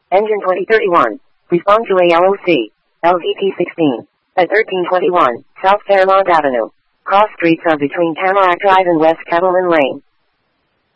Engine 2031. Respond to ALOC. LVP 16. At 1321, South Fairmont Avenue. Cross streets are between Tamarack Drive and West Kettleman Lane.